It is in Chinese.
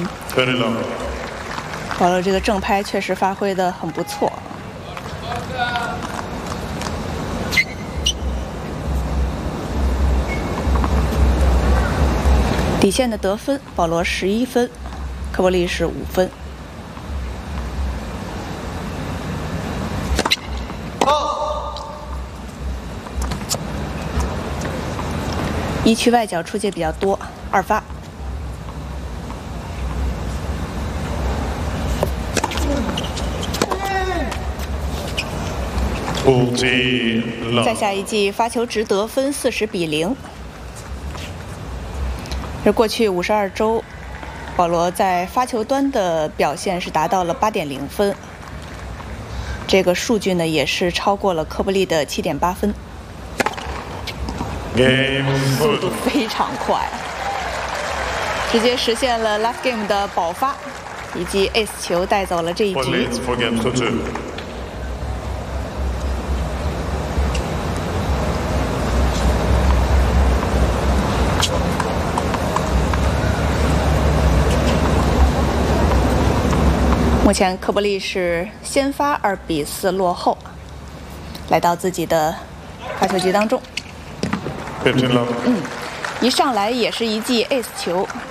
Very long. 保罗这个正拍确实发挥得很不错。底线的得分，保罗11分，科波利是5分。一区外角出界比较多，2发。在下一记发球值得分40比0。这过去52周，保罗在发球端的表现是达到了8.0分，这个数据呢也是超过了科波利的7.8分。速度非常快，直接实现了 last game 的保发，以及 ace 球带走了这一局。目前科波利是先发2比4落后，来到自己的发球局当中。一上来也是一记 ace 球，